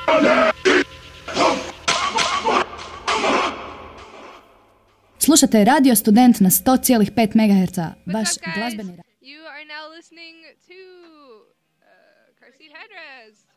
Slušate Radio Student na 100,5 MHz, vaš glazbeni radio. You are now listening to Car Seat Headrest.